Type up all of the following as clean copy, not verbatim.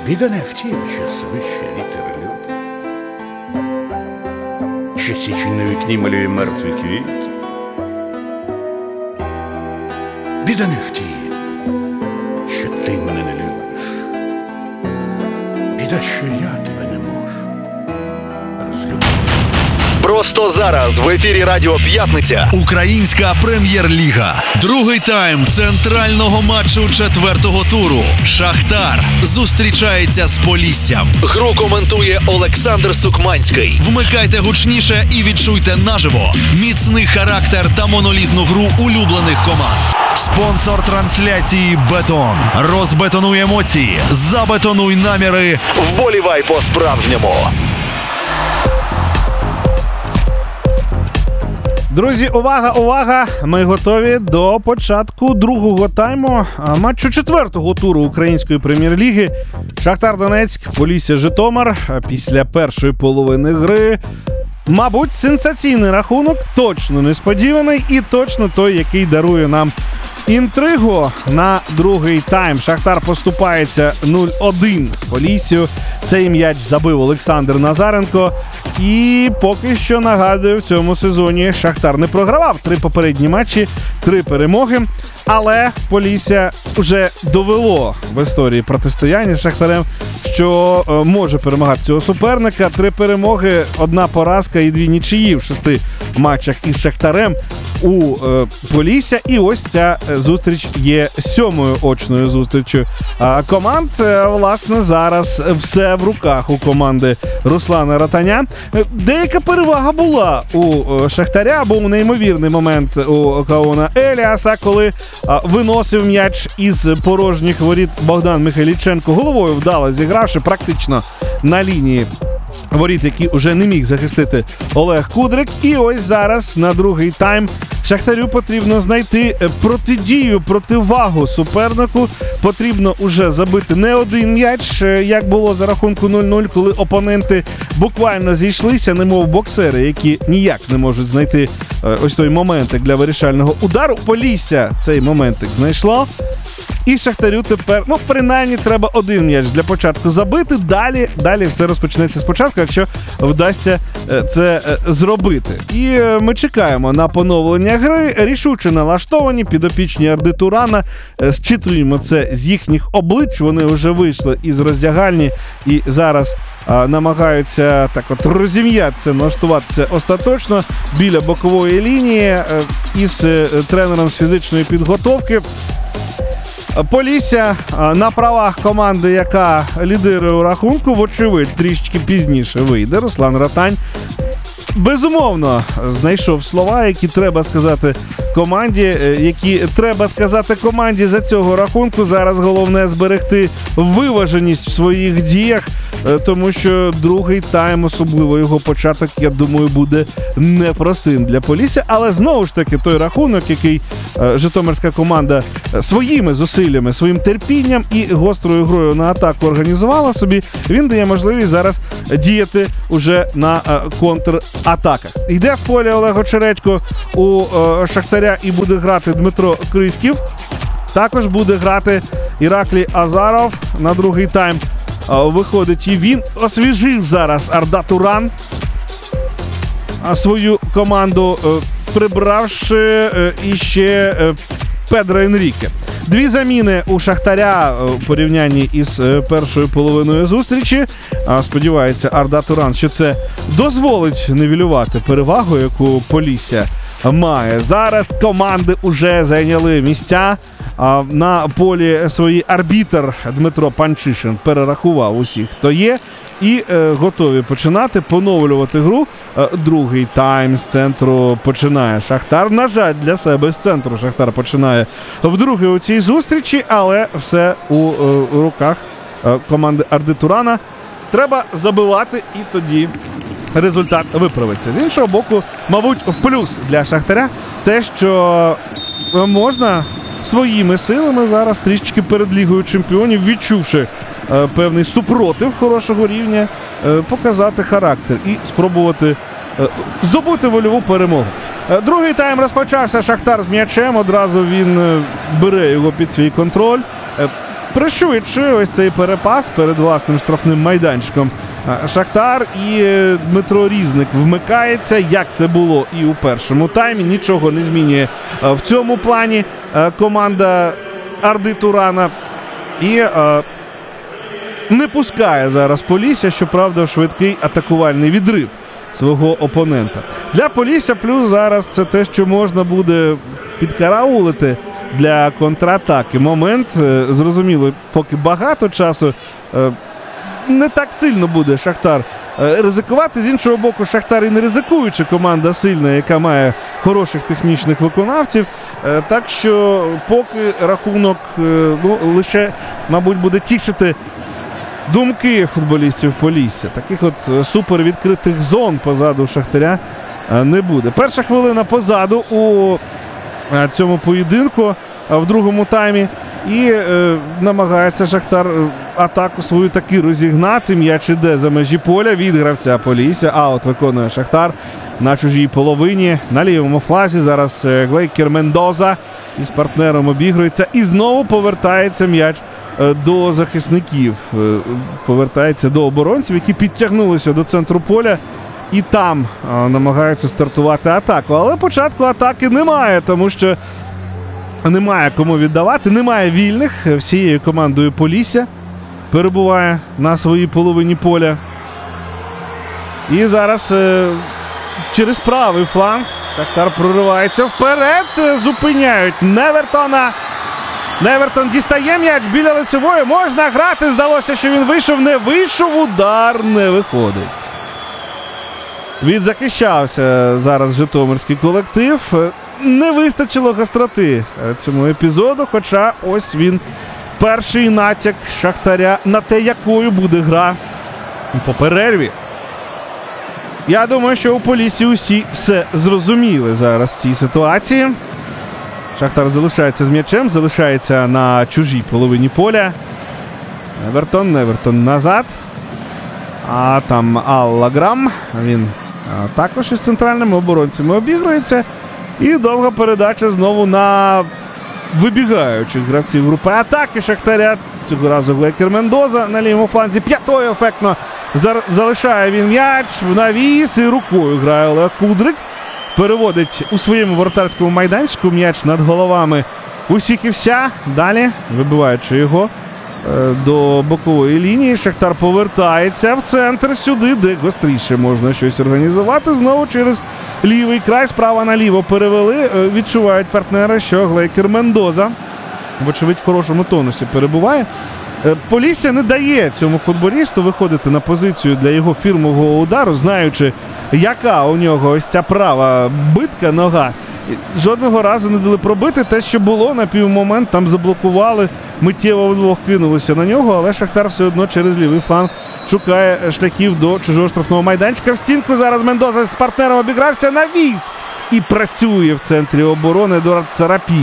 Біда не в тім, що свище вітер лють, що січень на вікні малює мертві квіти. Біда не в тім, що ти мене не любиш. Біда, що я тебе не можу розлюбити. Просто зараз в ефірі Радіо П'ятниця Українська прем'єр-ліга. Другий тайм центрального матчу 4-го туру. Шахтар зустрічається з Поліссям. Гру коментує Олександр Сукманський. Вмикайте гучніше і відчуйте наживо міцний характер та монолітну гру улюблених команд. Спонсор трансляції «Бетон». Розбетонуй емоції, забетонуй наміри, вболівай по-справжньому. Друзі, увага, увага! Ми готові до початку другого тайму матчу 4-го туру Української прем'єр-ліги. Шахтар Донецьк, Полісся Житомир. Після першої половини гри, мабуть, сенсаційний рахунок, точно несподіваний і точно той, який дарує нам інтригу на другий тайм. Шахтар поступається 0-1 Поліссю. Цей м'яч забив Олександр Назаренко. І поки що, нагадую, в цьому сезоні Шахтар не програвав 3 попередні матчі, 3 перемоги. Але Полісся вже довело в історії протистояння з Шахтарем, що може перемагати цього суперника. 3 перемоги, 1 поразка і 2 нічиї в 6 матчах із Шахтарем у Полісся. І ось ця зустріч є 7-ю очною зустрічю команд. Власне, зараз все в руках у команди Руслана Ротаня. Деяка перевага була у Шахтаря. Був неймовірний момент у Каона Еліаса, коли виносив м'яч із порожніх воріт Богдан Михайліченко, головою вдало зігравши практично на лінії воріт, які вже не міг захистити Олег Кудрик. І ось зараз на другий тайм Шахтарю потрібно знайти протидію, противагу супернику. Потрібно уже забити не один м'яч, як було за рахунку 0-0, коли опоненти буквально зійшлися, немов боксери, які ніяк не можуть знайти ось той моментик для вирішального удару. Полісся цей моментик знайшло. І Шахтарю тепер, принаймні, треба один м'яч для початку забити. Далі все розпочнеться спочатку, якщо вдасться це зробити. І ми чекаємо на поновлення гри. Рішуче налаштовані підопічні Арди Турана. Зчитуємо це з їхніх облич. Вони вже вийшли із роздягальні і зараз намагаються так от розім'ятися, налаштуватися остаточно біля бокової лінії із тренером з фізичної підготовки. Полісся на правах команди, яка лідирує у рахунку, вочевидь, трішечки пізніше вийде. Руслан Ротань, безумовно, знайшов слова, які треба сказати команді, за цього рахунку. Зараз головне зберегти виваженість в своїх діях, тому що другий тайм, особливо його початок, я думаю, буде непростим для Полісся. Але знову ж таки той рахунок, який житомирська команда своїми зусиллями, своїм терпінням і гострою грою на атаку організувала собі, він дає можливість зараз діяти уже на контратаках. Йде з поля Олег Очередько у Шахтаря і буде грати Дмитро Криськів. Також буде грати Іраклій Азаров на другий тайм. Виходить і він. Освіжив зараз Арда Туран свою команду, прибравши іще Педро Енріке. 2 заміни у Шахтаря у порівнянні із першою половиною зустрічі. Сподівається Арда Туран, що це дозволить нівелювати перевагу, яку Полісся має. Зараз команди вже зайняли місця. На полі свої арбітр Дмитро Панчишин перерахував усіх, хто є, і готові починати, поновлювати гру. Другий тайм з центру починає Шахтар. На жаль, для себе з центру Шахтар починає вдруге у цій зустрічі, але все у руках команди Арди Турана. Треба забивати, і тоді результат виправиться. З іншого боку, мабуть, в плюс для Шахтаря те, що можна своїми силами зараз трішечки перед Лігою Чемпіонів, відчувши певний супротив хорошого рівня, показати характер і спробувати здобути вольову перемогу. Другий тайм розпочався. Шахтар з м'ячем. Одразу він бере його під свій контроль. пришвидшує ось цей перепас перед власним штрафним майданчиком Шахтар, і Дмитро Різник вмикається, як це було і у першому таймі. Нічого не змінює в цьому плані команда Арди Турана. І не пускає зараз Полісся, щоправда, в швидкий атакувальний відрив свого опонента. Для Полісся плюс зараз це те, що можна буде підкараулити для контратаки. Момент, зрозуміло, поки багато часу, не так сильно буде Шахтар ризикувати. З іншого боку, Шахтар і не ризикуючи команда сильна, яка має хороших технічних виконавців. Так що поки рахунок лише, мабуть, буде тішити думки футболістів Полісся. Таких от супер відкритих зон позаду Шахтаря не буде. Перша хвилина позаду у цьому поєдинку в другому таймі. І намагається Шахтар атаку свою таки розігнати. М'яч іде за межі поля від гравця Полісся. Аут виконує Шахтар на чужій половині. На лівому флазі зараз Глейкер Мендоза із партнером обігрується. І знову повертається м'яч до захисників. Повертається до оборонців, які підтягнулися до центру поля. І там намагаються стартувати атаку. Але початку атаки немає, тому що немає кому віддавати, немає вільних. Всією командою Полісся перебуває на своїй половині поля. І зараз через правий фланг Шахтар проривається вперед. Зупиняють Невертона. Невертон дістає м'яч біля лицевої. Можна грати. Здалося, що він вийшов. Не вийшов. Удар не виходить. Відзахищався зараз житомирський колектив. Не вистачило гостроти цьому епізоду, хоча ось він перший натяк Шахтаря на те, якою буде гра по перерві. Я думаю, що у Поліссі усі все зрозуміли зараз в цій ситуації. Шахтар залишається з м'ячем, залишається на чужій половині поля. Невертон назад. А там Аллаграм, він також із центральними оборонцями обігрується. І довга передача знову на вибігаючих гравців групи атаки Шахтаря. Цього разу Глейкер Мендоза на лівому фланзі. П'ятою ефектно залишає він м'яч в навіс і рукою грає Олег Кудрик. Переводить у своєму воротарському майданчику м'яч над головами усіх і вся. Далі, вибиваючи його до бокової лінії, Шахтар повертається в центр сюди, де гостріше можна щось організувати. Знову через лівий край, справа наліво перевели. Відчувають партнери, що Глейкер Мендоза, вочевидь, в хорошому тонусі перебуває. Полісся не дає цьому футболісту виходити на позицію для його фірмового удару, знаючи, яка у нього ось ця права битка нога. Жодного разу не дали пробити. Те, що було на півмомент, там заблокували, миттєво вдвох кинулися на нього, але Шахтар все одно через лівий фланг шукає шляхів до чужого штрафного майданчика. В стінку зараз Мендоза з партнером обігрався, навіс і працює в центрі оборони Едуард Царапій.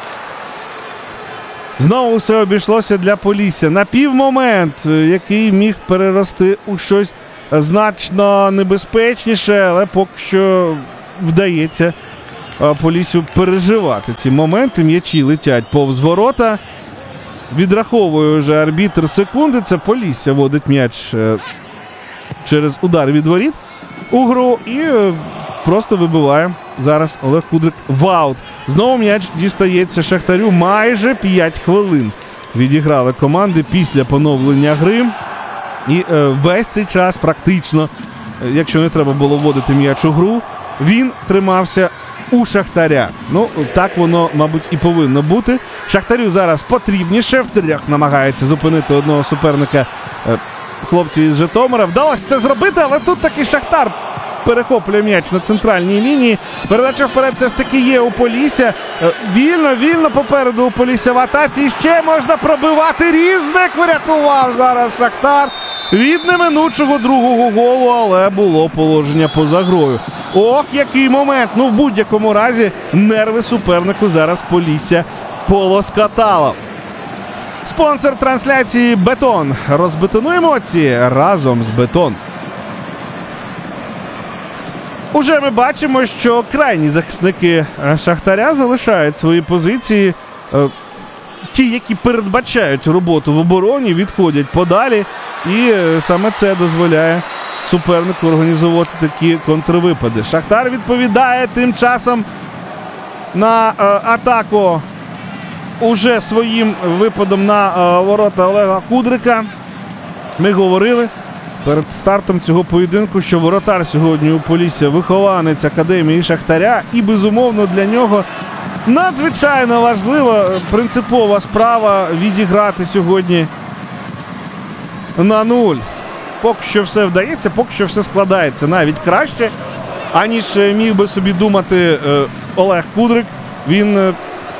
Знову все обійшлося для Полісся. На півмомент, який міг перерости у щось значно небезпечніше, але поки що вдається Поліссю переживати ці моменти. М'ячі летять повз ворота. Відраховує вже арбітр секунди. Це Полісся водить м'яч через удар від воріт у гру і просто вибиває зараз Олег Кудрик в аут. Знову м'яч дістається Шахтарю. Майже 5 хвилин відіграли команди після поновлення гри. І весь цей час практично, якщо не треба було вводити м'яч у гру, він тримався у Шахтаря. Ну, так воно, мабуть, і повинно бути. Шахтарю зараз потрібніше. Втрьох намагається зупинити одного суперника хлопці із Житомира. Вдалося це зробити, але тут таки Шахтар перехоплює м'яч на центральній лінії. Передача вперед все ж таки є у Полісся. Вільно попереду у Полісся в атаці. Ще можна пробивати. Різник врятував зараз Шахтар від неминучого другого голу, але було положення поза грою. Ох, який момент! Ну, в будь-якому разі нерви супернику зараз Полісся полоскатало. Спонсор трансляції «Бетон». Розбетонуй емоції разом з «Бетон». Уже ми бачимо, що крайні захисники Шахтаря залишають свої позиції. ті, які передбачають роботу в обороні, відходять подалі. І саме це дозволяє супернику організовувати такі контрвипади. Шахтар відповідає тим часом на атаку уже своїм випадом на ворота Олега Кудрика. Ми говорили перед стартом цього поєдинку, що воротар сьогодні у Полісся вихованець Академії Шахтаря. І, безумовно, для нього надзвичайно важлива, принципова справа відіграти сьогодні на 0. Поки що все вдається, поки що все складається навіть краще, аніж міг би собі думати Олег Кудрик. Він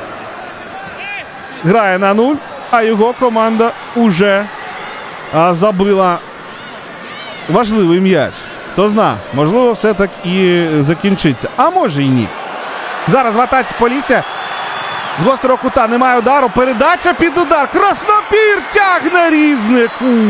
грає на 0, а його команда уже забила важливий м'яч. Хто зна, можливо, все так і закінчиться. А може і ні. Зараз в атаці Полісся. З гострого кута немає удару. Передача під удар. Краснопір тягне Різник.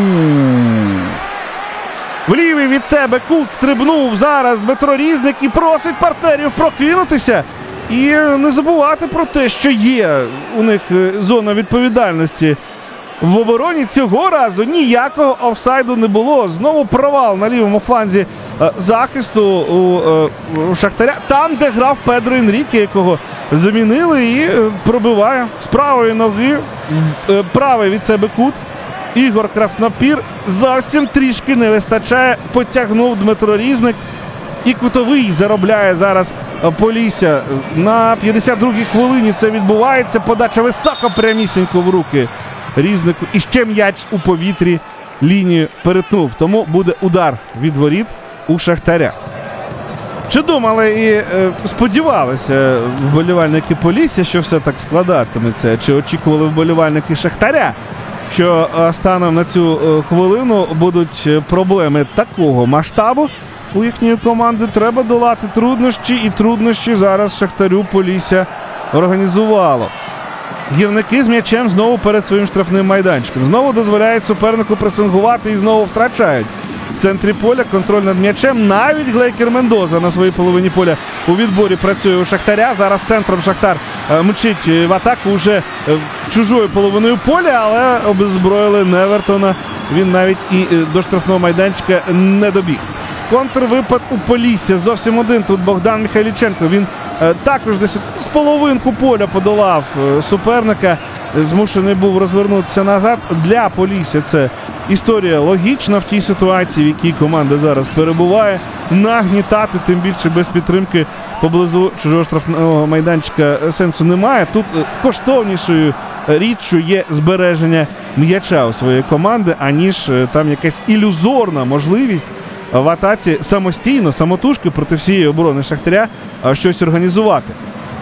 В лівий від себе кут стрибнув зараз Дмитро Різник і просить партнерів прокинутися. І не забувати про те, що є у них зона відповідальності в обороні. Цього разу ніякого офсайду не було. Знову провал на лівому фланзі захисту у Шахтаря. Там, де грав Педро Енріке, якого замінили, і пробиває з правої ноги, правий від себе кут. Ігор Краснопір зовсім трішки не вистачає. Потягнув Дмитро Різник. І кутовий заробляє зараз Полісся. На 52-й хвилині це відбувається. Подача високо, прямісінько в руки Різнику. І ще м'яч у повітрі лінію перетнув. Тому буде удар від воріт у Шахтаря. Чи думали і сподівалися вболівальники Полісся, що все так складатиметься? Чи очікували вболівальники Шахтаря, що станом на цю хвилину будуть проблеми такого масштабу у їхньої команди? Треба долати труднощі, і труднощі зараз Шахтарю Полісся організувало. Гірники з м'ячем знову перед своїм штрафним майданчиком. Знову дозволяють супернику пресингувати і знову втрачають. В центрі поля контроль над м'ячем. Навіть Глейкер Мендоза на своїй половині поля у відборі працює у Шахтаря. Зараз центром Шахтар мчить в атаку уже чужою половиною поля, але обеззброїли Невертона. Він навіть і до штрафного майданчика не добіг. Контрвипад у Полісся. Зовсім один тут Богдан Михайліченко. Він також десь з половинку поля подолав суперника. Змушений був розвернутися назад. Для Полісся це історія логічна в тій ситуації, в якій команда зараз перебуває. Нагнітати, тим більше без підтримки поблизу чужого штрафного майданчика, сенсу немає. Тут коштовнішою річчю є збереження м'яча у своєї команди, аніж там якась ілюзорна можливість в атаці самостійно, самотужки проти всієї оборони Шахтаря щось організувати.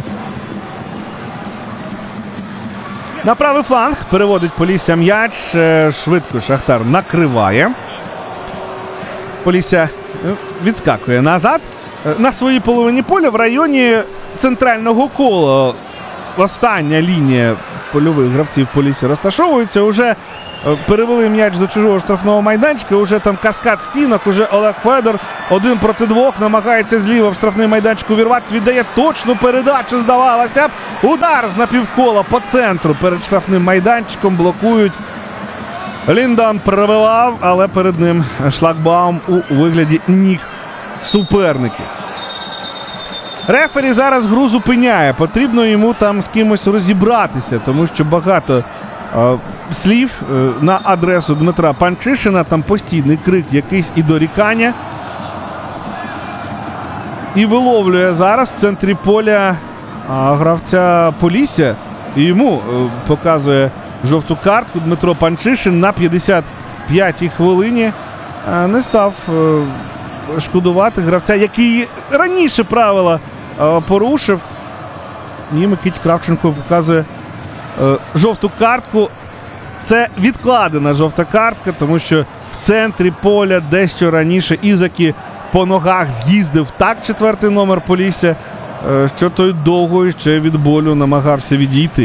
На правий фланг переводить Полісся м'яч. Швидко Шахтар накриває. Полісся відскакує назад. На своїй половині поля в районі центрального кола остання лінія польових гравців Полісся розташовується. Уже перевели м'яч до чужого штрафного майданчика. Уже там каскад стінок. Уже Олег Федор 1 проти 2 намагається зліва в штрафний майданчик увірватися. Віддає точну передачу, здавалося б. Удар з напівкола по центру перед штрафним майданчиком. Блокують. Ліндан пробивав, але перед ним шлагбаум у вигляді ніг суперників. Рефері зараз гру зупиняє. Потрібно йому там з кимось розібратися, тому що багато слів на адресу Дмитра Панчишина. Там постійний крик якийсь і дорікання. І виловлює зараз в центрі поля гравця Полісся. І йому показує жовту картку Дмитро Панчишин на 55-й хвилині. Не став шкодувати гравця, який раніше правила порушив. І Микиті Кравченко показує жовту картку. Це відкладена жовта картка, тому що в центрі поля дещо раніше Ізакі по ногах з'їздив так четвертий номер Полісся, що той довго ще від болю намагався відійти.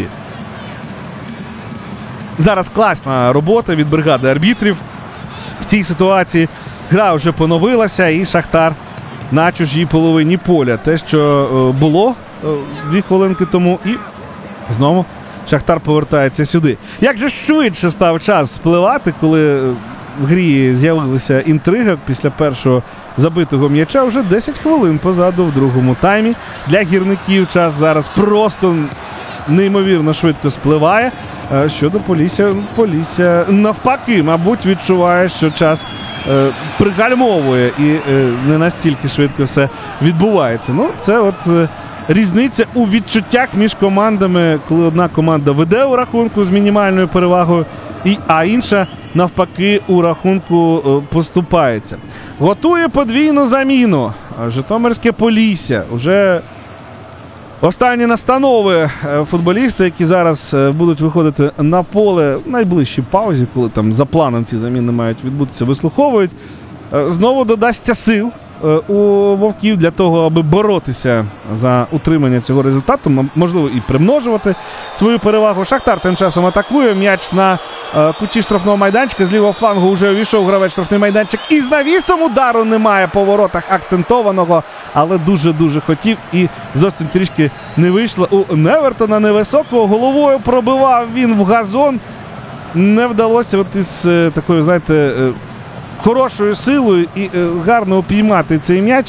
Зараз класна робота від бригади арбітрів в цій ситуації. Гра вже поновилася, і Шахтар на чужій половині поля. Те, що було 2 хвилинки тому, і знову Шахтар повертається сюди. Як же швидше став час спливати, коли в грі з'явилася інтрига після першого забитого м'яча. Вже 10 хвилин позаду в другому таймі. Для гірників час зараз просто неймовірно швидко спливає. Щодо Полісся навпаки, мабуть, відчуває, що час пригальмовує і не настільки швидко все відбувається. Ну, це от різниця у відчуттях між командами, коли одна команда веде у рахунку з мінімальною перевагою, а інша навпаки у рахунку поступається. Готує подвійну заміну Житомирське Полісся. Уже останні настанови футболісти, які зараз будуть виходити на поле в найближчій паузі, коли там за планом ці заміни мають відбутися, вислуховують. Знову додасться сил у вовків для того, аби боротися за утримання цього результату, можливо, і примножувати свою перевагу. Шахтар тим часом атакує. М'яч на куті штрафного майданчика. З лівого флангу вже увійшов гравець штрафний майданчик. І з навісом удару немає по воротах акцентованого, але дуже-дуже хотів. І зовсім трішки не вийшло. У Невертона невисокого. Головою пробивав він в газон. Не вдалося от із такою, знаєте, хорошою силою і гарно упіймати цей м'яч.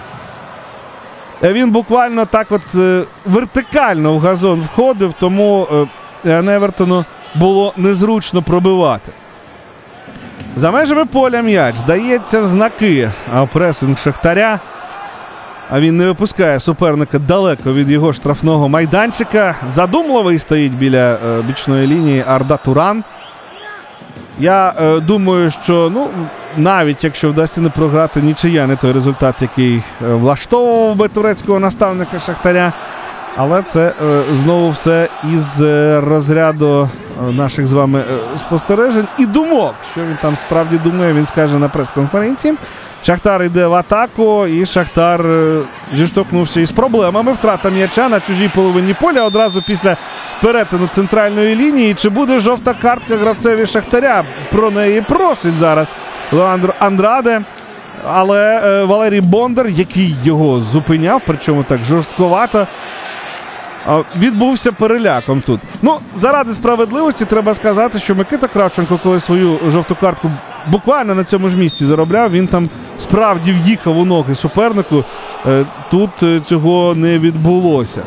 Він буквально так от вертикально в газон входив, тому Невертону було незручно пробивати. За межами поля м'яч дається в знаки пресинг Шахтаря. А він не випускає суперника далеко від його штрафного майданчика. Задумливий стоїть біля бічної лінії Арда Туран. Я думаю, що навіть якщо вдасться не програти, нічия не той результат, який влаштовував би турецького наставника Шахтаря. Але це знову все із розряду наших з вами спостережень і думок. Що він там справді думає, він скаже на прес-конференції. Шахтар йде в атаку, і Шахтар зіштовхнувся із проблемами. Втрата м'яча на чужій половині поля одразу після перетину центральної лінії. Чи буде жовта картка гравцеві Шахтаря? Про неї просить зараз Леандро Андраде. Але Валерій Бондар, який його зупиняв, причому так жорстковато, відбувся переляком тут. Заради справедливості треба сказати, що Микита Кравченко, коли свою жовту картку буквально на цьому ж місці заробляв, він там справді в'їхав у ноги супернику. Тут цього не відбулося.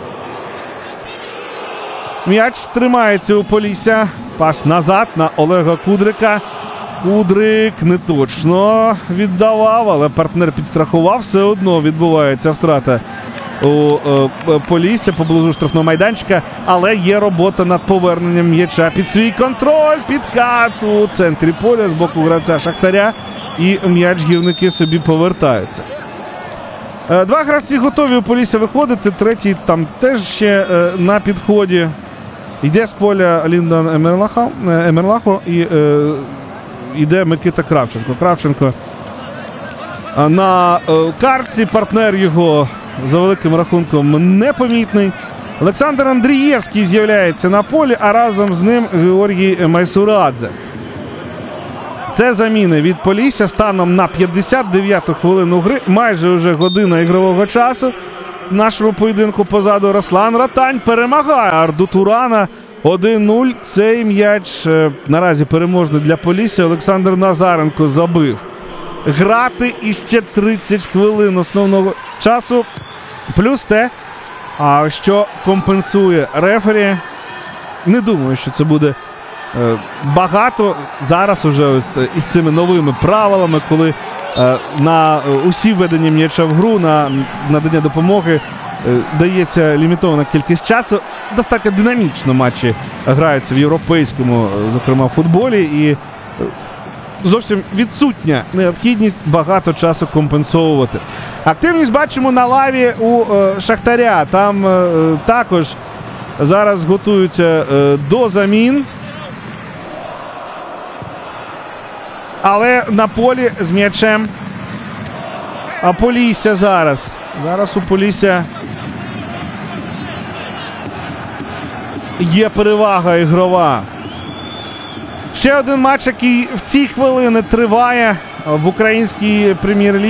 М'яч тримається у Полісся. Пас назад на Олега Кудрика. Кудрик не точно віддавав, але партнер підстрахував. Все одно відбувається втрата у Полісся поблизу штрафного майданчика, але є робота над поверненням м'яча під свій контроль. Підкат у центрі поля з боку гравця Шахтаря, і м'яч гірники собі повертаються. Два гравці готові у Полісся виходити, третій там теж ще на підході. Йде з поля Ліндан Емерлахо і йде Микита Кравченко. Кравченко на картці, партнер його за великим рахунком непомітний. Олександр Андрієвський з'являється на полі, а разом з ним Георгій Майсурадзе. Це заміни від Полісся станом на 59-ту хвилину гри. Майже вже година ігрового часу. В нашому поєдинку позаду Руслан Ратань перемагає Арду Турана 1-0. Цей м'яч наразі переможний для Полісся. Олександр Назаренко забив. Грати іще 30 хвилин основного часу. Плюс те, що компенсує рефері. Не думаю, що це буде багато. Зараз уже із цими новими правилами, коли на усі введення м'яча в гру, на надання допомоги дається лімітована кількість часу. Достатньо динамічно матчі граються в європейському, зокрема, футболі. І зовсім відсутня необхідність багато часу компенсовувати. Активність бачимо на лаві у Шахтаря. Там також зараз готуються до замін. Але на полі з м'ячем Полісся зараз. Зараз у Полісся є перевага ігрова. Ще один матч, який в ці хвилини триває в українській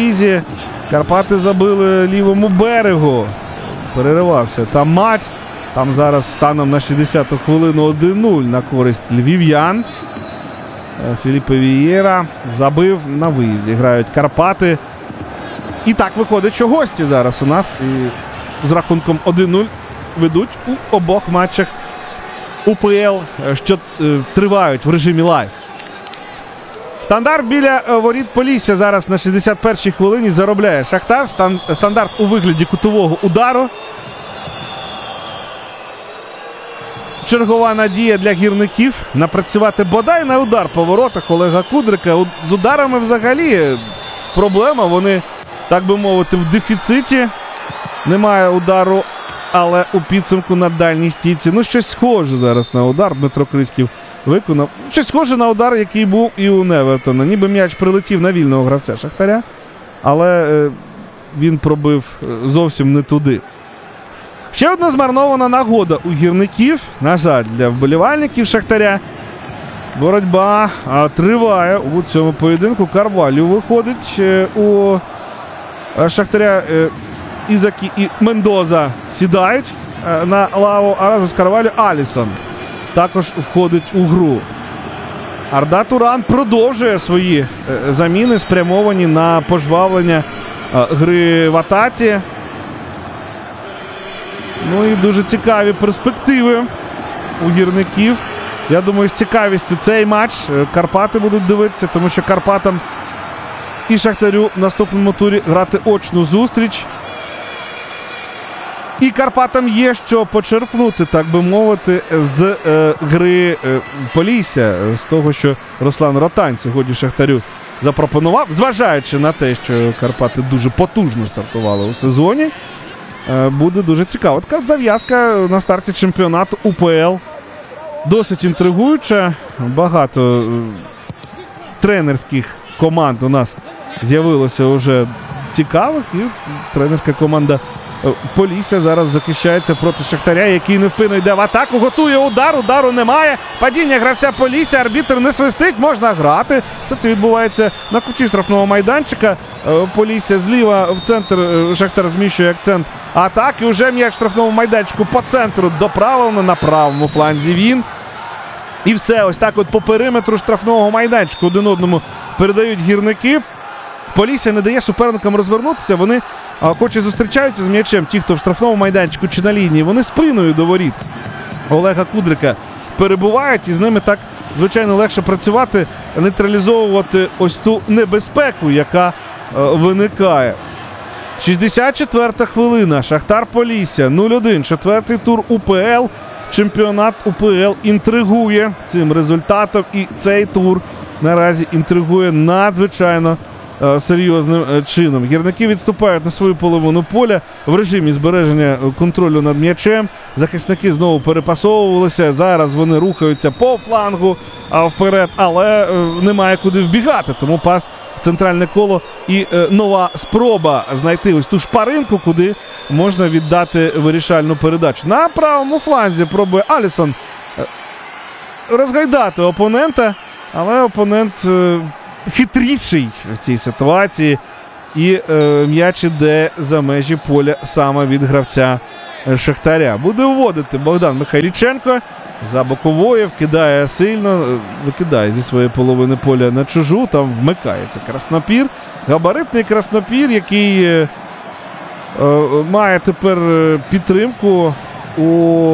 прем'єр-лізі. Карпати забили лівому берегу. Переривався там матч. Там зараз станом на 60-ту хвилину 1-0 на користь львів'ян. Філіппе Вієра забив на виїзді. Грають Карпати. І так виходить, що гості зараз у нас і з рахунком 1-0 ведуть у обох матчах УПЛ, що тривають в режимі лайв. Стандарт біля воріт Полісся зараз на 61-й хвилині заробляє Шахтар. Стандарт у вигляді кутового удару. Чергова надія для гірників напрацювати бодай на удар по воротах Олега Кудрика. З ударами взагалі проблема. Вони, так би мовити, в дефіциті. Немає удару, але у підсумку на дальній стійці. Ну, щось схоже зараз на удар. Дмитро Криськів виконав. Щось схоже на удар, який був і у Невертона. Ніби м'яч прилетів на вільного гравця Шахтаря, але він пробив зовсім не туди. Ще одна змарнована нагода у гірників. На жаль, для вболівальників Шахтаря. Боротьба триває у цьому поєдинку. Карвалю виходить у Шахтаря. Ізакі і Мендоза сідають на лаву, а разом з Карвалю Алісон також входить у гру. Арда Туран продовжує свої заміни, спрямовані на пожвавлення гри в атаці. Ну і дуже цікаві перспективи у гірників. Я думаю, з цікавістю цей матч Карпати будуть дивитися, тому що Карпатам і Шахтарю в наступному турі грати очну зустріч. І Карпатам є що почерпнути, так би мовити, з гри Полісся, з того, що Руслан Ротань сьогодні Шахтарю запропонував, зважаючи на те, що Карпати дуже потужно стартували у сезоні. Буде дуже цікаво. Така зав'язка на старті чемпіонату УПЛ. Досить інтригуюча. Багато тренерських команд у нас з'явилося вже цікавих. І тренерська команда Полісся зараз захищається проти Шахтаря, який невпинно йде в атаку. Готує удар. Удару немає. Падіння гравця Полісся. Арбітр не свистить. Можна грати. Все це відбувається на куті штрафного майданчика. Полісся зліва в центр. Шахтар зміщує акцент атаки. Уже м'яч в штрафному майданчику по центру доправлено. На правому фланзі він. І все. Ось так от по периметру штрафного майданчику один одному передають гірники. Полісся не дає суперникам розвернутися. Вони хоч і зустрічаються з м'ячем, ті, хто в штрафному майданчику чи на лінії, вони спиною до воріт Олега Кудрика перебувають, і з ними так, звичайно, легше працювати, нейтралізовувати ось ту небезпеку, яка виникає. 64-та хвилина. Шахтар Полісся 0-1. Четвертий тур УПЛ. Чемпіонат УПЛ інтригує цим результатом, і цей тур наразі інтригує надзвичайно серйозним чином. Гірники відступають на свою половину поля в режимі збереження контролю над м'ячем. Захисники знову перепасовувалися. Зараз вони рухаються по флангу вперед, але немає куди вбігати. Тому пас в центральне коло і нова спроба знайти ось ту шпаринку, куди можна віддати вирішальну передачу. На правому фланзі пробує Алісон розгайдати опонента, але опонент хитріший в цій ситуації, і м'яч іде за межі поля саме від гравця Шахтаря. Буде вводити Богдан Михайліченко за бокової, вкидає сильно, викидає зі своєї половини поля на чужу, там вмикається Краснопір. Габаритний Краснопір, який має тепер підтримку у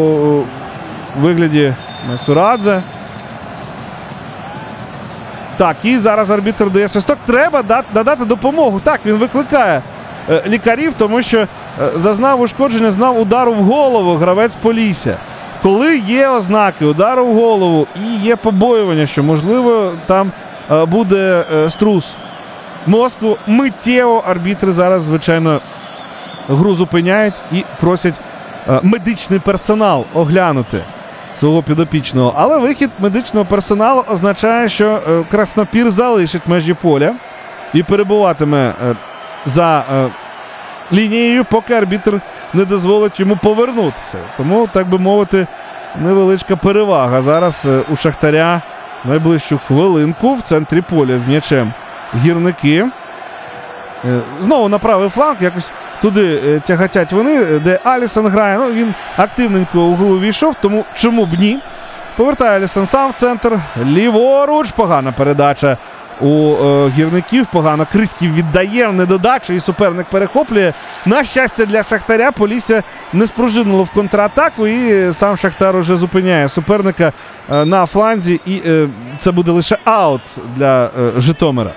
вигляді Месурадзе. Так, і зараз арбітр дає свисток. Треба надати допомогу. Так, він викликає лікарів, тому що зазнав ушкодження, знав удару в голову гравець Полісся. Коли є ознаки удару в голову і є побоювання, що, можливо, там буде струс мозку, миттєво арбітри зараз, звичайно, гру зупиняють і просять медичний персонал оглянути свого підопічного. Але вихід медичного персоналу означає, що Краснопір залишить межі поля і перебуватиме за лінією, поки арбітр не дозволить йому повернутися. Тому, так би мовити, невеличка перевага зараз у Шахтаря найближчу хвилинку в центрі поля з м'ячем гірники. Знову на правий фланг, якось туди тяготять вони, де Алісон грає. Ну, він активненько у гру увійшов, тому чому б ні. Повертає Алісон сам в центр. Ліворуч. Погана передача у гірників. Погано Криськів віддає в недодачу і суперник перехоплює. На щастя для Шахтаря, Полісся не спружинило в контратаку і сам Шахтар уже зупиняє суперника на фланзі. І це буде лише аут для Житомира.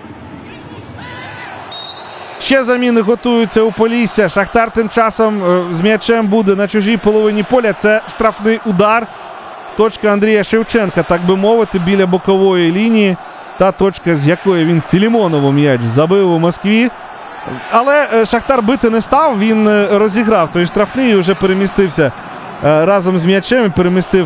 Ще заміни готуються у Полісся. Шахтар тим часом з м'ячем буде на чужій половині поля. Це штрафний удар. Точка Андрія Шевченка, так би мовити, біля бокової лінії. Та точка, з якої він Філімонову м'яч забив у Москві. Але Шахтар бити не став, він розіграв той штрафний і вже перемістився разом з м'ячем і перемістив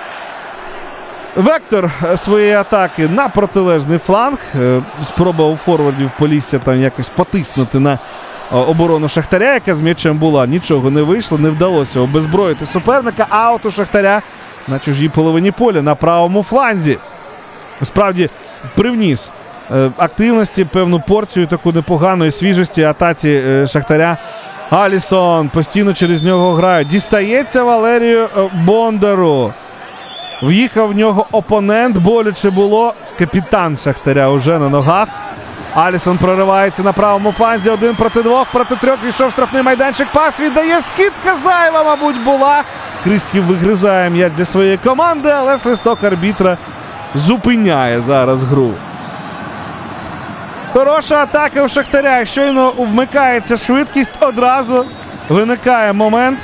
вектор своєї атаки на протилежний фланг. Спроба у форвардів Полісся там якось потиснути на оборону Шахтаря, яка з м'ячем була. Нічого не вийшло, не вдалося обезброїти суперника. Аут у Шахтаря на чужій половині поля, на правому фланзі. Справді привніс активності, певну порцію таку непоганої свіжості атаці Шахтаря. Алісон постійно через нього грає. Дістається Валерію Бондару. В'їхав в нього опонент, боляче було. Капітан Шахтаря уже на ногах. Алісон проривається на правому фланзі. 1 проти 2, проти 3. Війшов штрафний майданчик. Пас віддає. Скидка зайва, мабуть, була. Криськів вигризає м'яч для своєї команди, але свисток арбітра зупиняє зараз гру. Хороша атака у Шахтаря. Щойно вмикається швидкість, одразу виникає момент.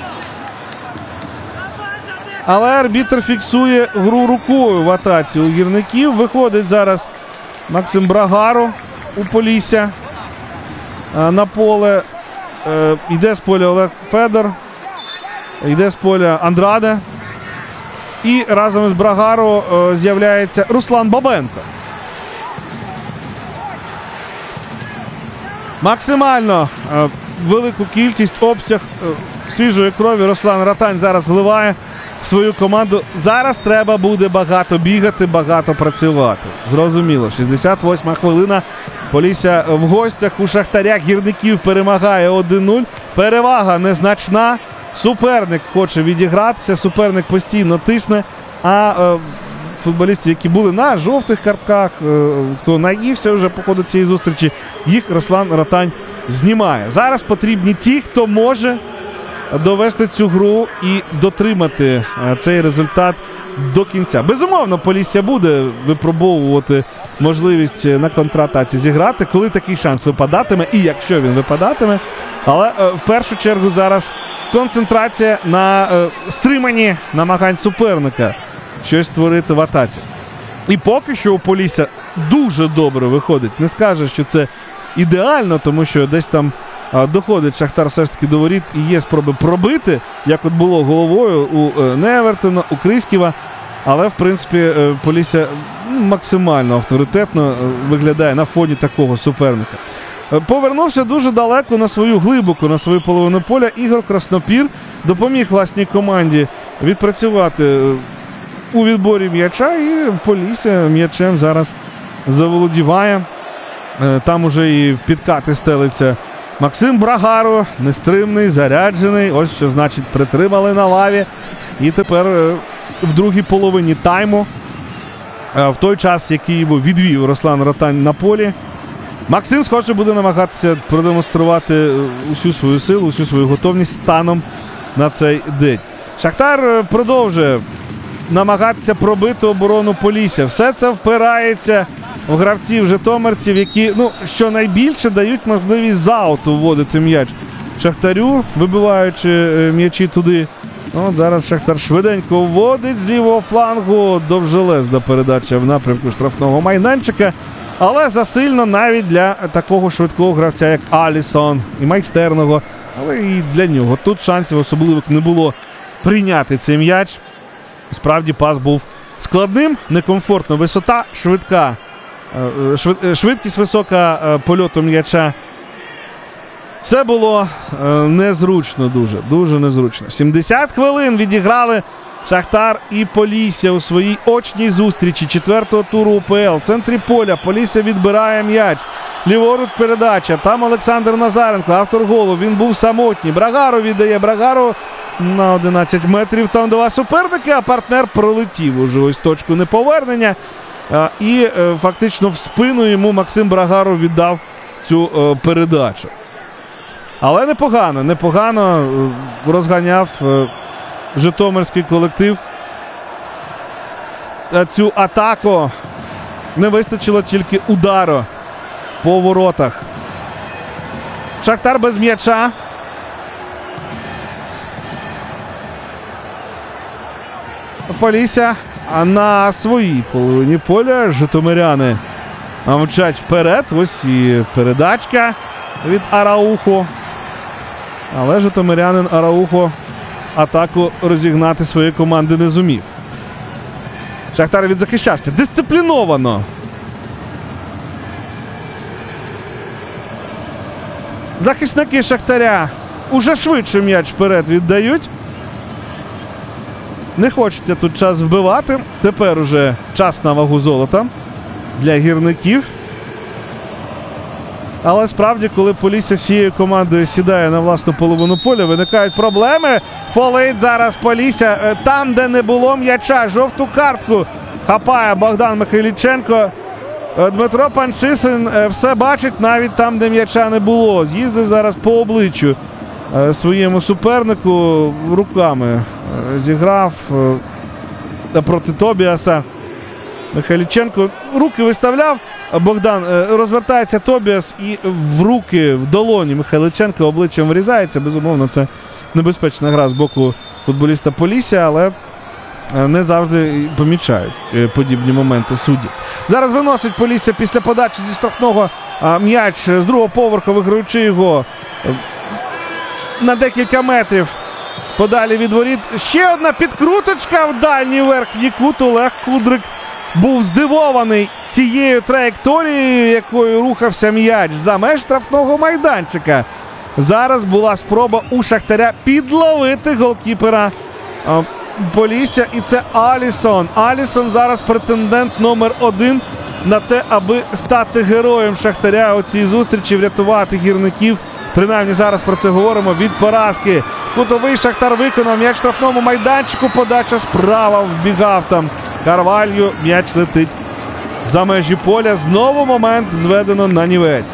Але арбітр фіксує гру рукою в атаці у гірників. Виходить зараз Максим Брагаро у Полісся на поле. Йде з поля Олег Федор. Йде з поля Андраде. І разом з Брагаро з'являється Руслан Бабенко. Максимально велику кількість, обсяг свіжої крові Руслан Ратань зараз вливає в свою команду. Зараз треба буде багато бігати, багато працювати. Зрозуміло, 68-ма хвилина. Полісся в гостях у Шахтаря. Гірників перемагає 1-0. Перевага незначна. Суперник хоче відігратися, суперник постійно тисне, а футболістів, які були на жовтих картках, хто наївся вже по ходу цієї зустрічі, їх Руслан Ратань знімає. Зараз потрібні ті, хто може довести цю гру і дотримати цей результат до кінця. Безумовно, Полісся буде випробовувати можливість на контратаці зіграти, коли такий шанс випадатиме і якщо він випадатиме. Але в першу чергу зараз концентрація на стриманні намагань суперника щось створити в атаці. І поки що у Полісся дуже добре виходить. Не скаже, що це ідеально, тому що десь там доходить Шахтар все ж таки до воріт і є спроби пробити, як от було головою у Невертона, у Криськіва. Але, в принципі, Полісся максимально авторитетно виглядає на фоні такого суперника. Повернувся дуже далеко на свою глибоку, на свою половину поля Ігор Краснопір. Допоміг власній команді відпрацювати у відборі м'яча, і Полісся м'ячем зараз заволодіває. Там уже і в підкати стелиться Максим Брагаро, нестримний, заряджений. Ось що значить притримали на лаві. І тепер в другій половині тайму, в той час, який йому відвів Руслан Ратань на полі, Максим, схоже, буде намагатися продемонструвати усю свою силу, усю свою готовність станом на цей день. Шахтар продовжує намагатися пробити оборону Полісся. Все це впирається в гравців-житомирців, які, щонайбільше дають можливість з ауту вводити м'яч Шахтарю, вибиваючи м'ячі туди. От зараз Шахтар швиденько вводить з лівого флангу. Довжелезна передача в напрямку штрафного майданчика. Але засильно навіть для такого швидкого гравця, як Алісон, і майстерного. Але і для нього тут шансів особливих не було прийняти цей м'яч. Справді пас був складним, некомфортна висота, швидкість висока польоту м'яча. Все було незручно дуже незручно. 70 хвилин відіграли Шахтар і Полісся у своїй очній зустрічі 4-го туру УПЛ. В центрі поля Полісся відбирає м'яч. Ліворуч передача. Там Олександр Назаренко, автор голу. Він був самотній. Брагару віддає. Брагару на 11 метрів. Там два суперники, а партнер пролетів уже ось точку неповернення. І фактично в спину йому Максим Брагару віддав цю передачу. Але непогано розганяв житомирський колектив. Цю атаку не вистачило тільки удару по воротах. Шахтар без м'яча. Полісся на своїй половині поля. Житомиряни мчать вперед. Ось і передачка від Араухо. Але житомирянин Араухо атаку розігнати своєї команди не зумів. Шахтар відзахищався. Дисципліновано. Захисники Шахтаря уже швидше м'яч вперед віддають. Не хочеться тут час вбивати. Тепер уже час на вагу золота для гірників. Але справді, коли Полісся всією командою сідає на власну половину поля, виникають проблеми. Фолить зараз Полісся там, де не було м'яча. Жовту картку хапає Богдан Михайліченко. Дмитро Панчишин все бачить навіть там, де м'яча не було. З'їздив зараз по обличчю своєму супернику, руками зіграв проти Тобіаса. Михайліченко руки виставляв. Богдан, розвертається Тобіас і в руки, в долоні Михайліченка обличчям врізається. Безумовно, це небезпечна гра з боку футболіста Полісся, але не завжди помічають подібні моменти судді. Зараз виносить Полісся після подачі зі штрафного м'яч з другого поверху, виграючи його на декілька метрів подалі від воріт. Ще одна підкруточка в дальній верхній кут. Олег Кудрик був здивований тією траєкторією, якою рухався м'яч за меж штрафного майданчика. Зараз була спроба у Шахтаря підловити голкіпера Полісся, і це Алісон. Алісон зараз претендент номер 1 на те, аби стати героєм Шахтаря у цій зустрічі, врятувати гірників. Принаймні зараз про це говоримо, від поразки. Кутовий Шахтар виконав м'яч в штрафному майданчику. Подача справа, вбігав там Карвалью. М'яч летить за межі поля. Знову момент зведено на нівець.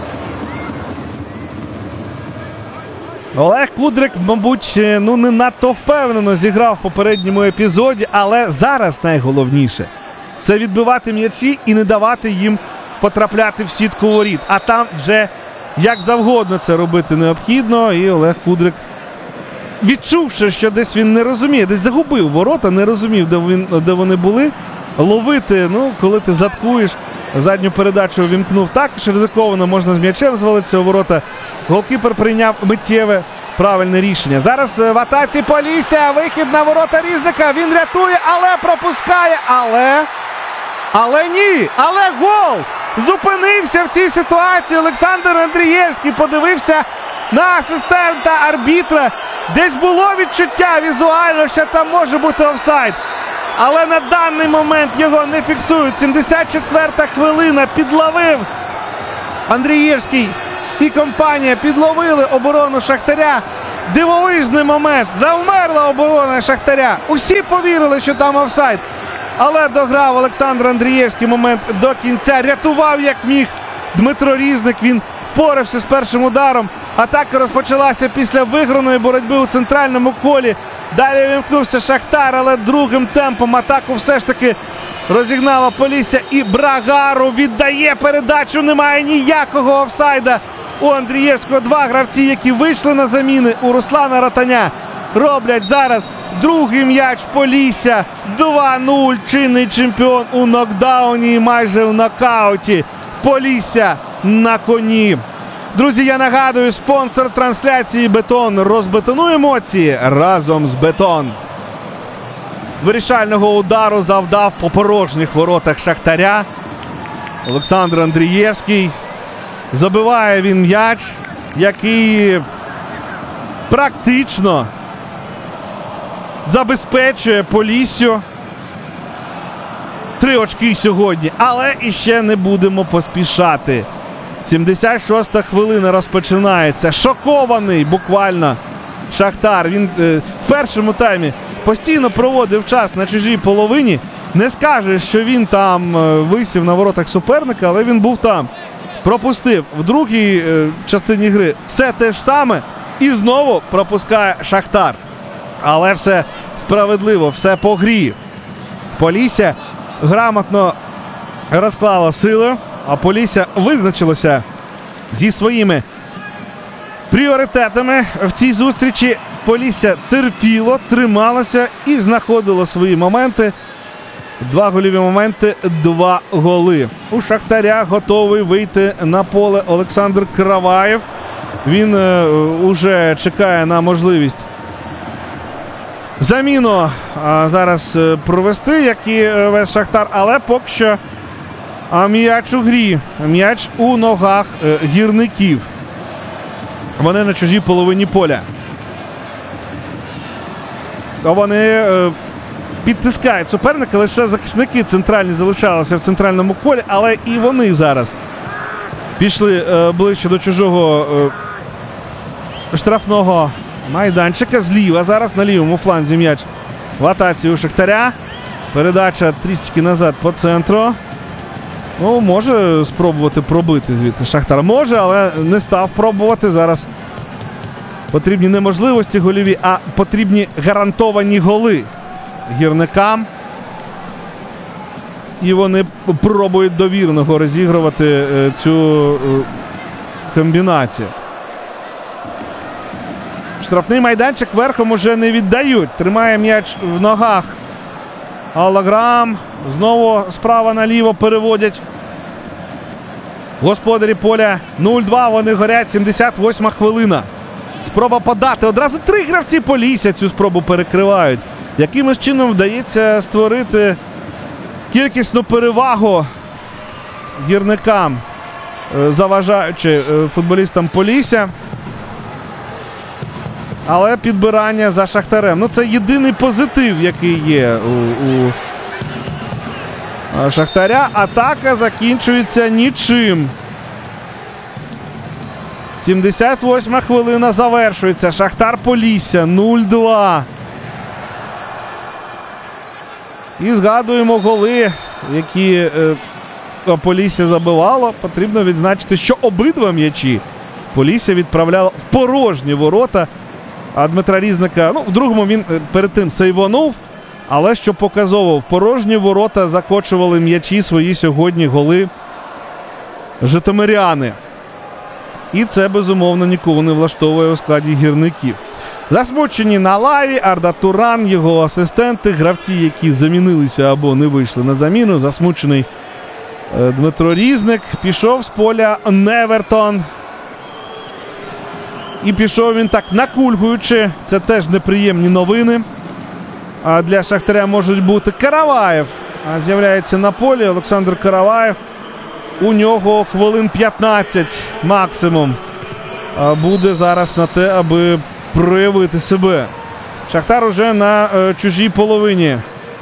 Олег Кудрик, мабуть, не надто впевнено зіграв в попередньому епізоді, але зараз найголовніше – це відбивати м'ячі і не давати їм потрапляти в сітку воріт. А там вже як завгодно це робити необхідно. І Олег Кудрик, відчувши, що десь він не розуміє, десь загубив ворота, не розумів, де вони були, ловити, коли ти заткуєш, задню передачу увімкнув також ризиковано, можна з м'ячем звалитися у ворота. Голкіпер прийняв миттєве правильне рішення. Зараз в атаці Полісся, вихід на ворота Різника, він рятує, але пропускає, але ні, але гол! Зупинився в цій ситуації Олександр Андрієвський, подивився на асистента арбітра. Десь було відчуття візуально, що там може бути офсайд. Але на даний момент його не фіксують. 74-та хвилина, підловив Андрієвський і компанія, підловили оборону Шахтаря. Дивовижний момент, завмерла оборона Шахтаря. Усі повірили, що там офсайд. Але дограв Олександр Андрієвський момент до кінця. Рятував як міг Дмитро Різник. Він впорався з першим ударом. Атака розпочалася після виграної боротьби у центральному колі. Далі вимкнувся Шахтар, але другим темпом атаку все ж таки розігнала Полісся. І Брагару віддає передачу. Немає ніякого офсайда у Андрієвського. Два гравці, які вийшли на заміни у Руслана Ротаня, роблять зараз другий м'яч Полісся. 2-0. Чинний чемпіон у нокдауні і майже в нокауті. Полісся на коні. Друзі, я нагадую, спонсор трансляції «Бетон». Розбетонуй емоції разом з «Бетон». Вирішального удару завдав по порожніх воротах Шахтаря Олександр Андрієвський. Забиває він м'яч, який практично забезпечує Поліссю 3 очки сьогодні, але іще не будемо поспішати. 76-та хвилина розпочинається. Шокований буквально Шахтар. Він в першому таймі постійно проводив час на чужій половині. Не скаже, що він там висів на воротах суперника, але він був там. Пропустив в другій частині гри все те ж саме і знову пропускає Шахтар. Але все справедливо, все по грі. Полісся грамотно розклала сили, а Полісся визначилося зі своїми пріоритетами в цій зустрічі. Полісся терпіло, трималося і знаходило свої моменти. 2 гольові моменти, 2 голи. У Шахтаря готовий вийти на поле Олександр Караваєв. Він уже чекає на можливість заміну зараз провести, як і весь Шахтар, але поки що м'яч у грі, м'яч у ногах гірників. Вони на чужій половині поля. Вони підтискають суперника, лише захисники центральні залишалися в центральному полі, але і вони зараз пішли ближче до чужого штрафного майданчика. Зліва зараз на лівому фланзі м'яч в атаці у Шахтаря. Передача трішечки назад по центру. Ну, може спробувати пробити звідти Шахтар. Може, але не став пробувати. Зараз потрібні не можливості гольові, а потрібні гарантовані голи гірникам. І вони пробують довірного розігрувати цю комбінацію. Штрафний майданчик верхом уже не віддають. Тримає м'яч в ногах Алаграм. Знову справа наліво переводять господарі поля. 0-2, вони горять, 78 хвилина. Спроба подати. Одразу 3 гравці Полісся цю спробу перекривають. Якимось чином вдається створити кількісну перевагу гірникам, заважаючи футболістам Полісся. Але підбирання за Шахтарем. Ну, це єдиний позитив, який є у Шахтаря. Атака закінчується нічим. 78 хвилина завершується. Шахтар Полісся 0-2. І згадуємо голи, які Полісся забивало. Потрібно відзначити, що обидва м'ячі Полісся відправляло в порожні ворота. А Дмитра Різника, ну, в другому він перед тим сейвонув, але що показово, в порожні ворота закочували м'ячі свої сьогодні голи житомиряни. І це, безумовно, нікого не влаштовує у складі гірників. Засмучені на лаві Арда Туран, його асистенти, гравці, які замінилися або не вийшли на заміну. Засмучений Дмитро Різник. Пішов з поля Невертон. І пішов він так накульгуючи. Це теж неприємні новини. А для Шахтаря можуть бути. Караваєв з'являється на полі. Олександр Караваєв. У нього хвилин 15 максимум буде зараз на те, аби проявити себе. Шахтар уже на чужій половині.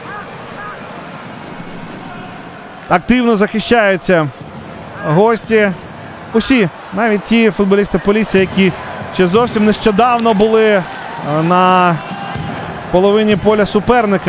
Активно захищаються гості. Усі, навіть ті футболісти Полісся, які ще зовсім нещодавно були на половині поля суперника.